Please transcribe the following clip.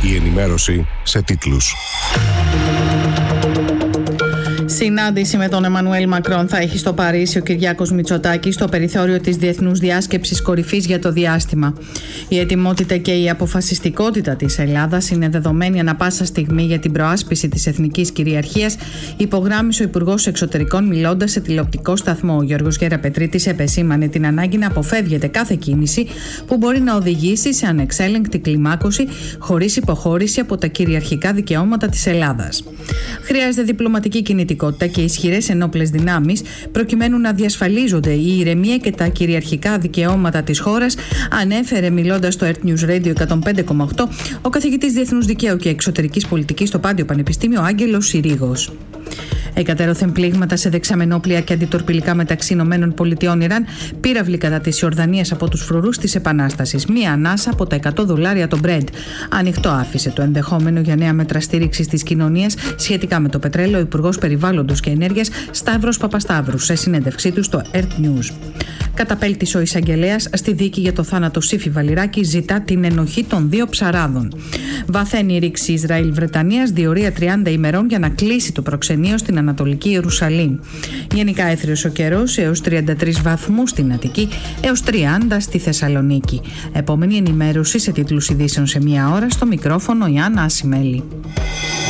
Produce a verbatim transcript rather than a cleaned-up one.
Η ενημέρωση σε τίτλους. Συνάντηση με τον Εμμανουέλ Μακρόν θα έχει στο Παρίσι ο Κυριάκος Μητσοτάκης στο περιθώριο της Διεθνούς Διάσκεψης Κορυφής για το διάστημα. Η ετοιμότητα και η αποφασιστικότητα της Ελλάδας είναι δεδομένη ανα πάσα στιγμή για την προάσπιση της εθνικής κυριαρχίας, υπογράμμισε ο Υπουργός Εξωτερικών μιλώντας σε τηλεοπτικό σταθμό. Ο Γιώργος Γεραπετρίτης επεσήμανε την ανάγκη να αποφεύγεται κάθε κίνηση που μπορεί να οδηγήσει σε ανεξέλεγκτη κλιμάκωση χωρίς υποχώρηση από τα κυριαρχικά δικαιώματα της Ελλάδας. Χρειάζεται διπλωματική κινητικότητα και ισχυρές ενόπλες δυνάμεις προκειμένου να διασφαλίζονται η ηρεμία και τα κυριαρχικά δικαιώματα της χώρας, ανέφερε μιλώντας στο Earth News Radio εκατόν πέντε κόμμα οκτώ ο καθηγητής Διεθνούς Δικαίου και Εξωτερικής Πολιτικής στο Πάντιο Πανεπιστήμιο Άγγελος Συρίγος. Εκατέρωθεν πλήγματα σε δεξαμενόπλια και αντιτορπιλικά μεταξύ Ηνωμένων Πολιτειών Ιράν, πύραυλοι κατά της Ιορδανίας από τους φρουρούς της Επανάστασης. Μία ανάσα από τα εκατό δολάρια το Brent. Ανοιχτό άφησε το ενδεχόμενο για νέα μέτρα στήριξης της κοινωνίας σχετικά με το πετρέλαιο ο Υπουργός Περιβάλλοντος και Ενέργειας Σταύρος Παπασταύρου σε συνέντευξή του στο Earth News. Καταπέλτης ο εισαγγελέας στη δίκη για το θάνατο Σύφη Βαλιράκη ζητά την ενοχή των δύο ψαράδων. Βαθαίνει η ρήξη Ισραήλ-Βρετανίας, διορία τριάντα ημερών για να κλείσει το προξενείο στην Ανατολική Ιερουσαλήμ. Γενικά έθριος ο καιρός, έως τριάντα τρεις βαθμούς στην Αττική, έως τριάντα στη Θεσσαλονίκη. Επόμενη ενημέρωση σε τίτλους ειδήσεων σε μία ώρα, στο μικρόφωνο η Άννα Ασημέλη.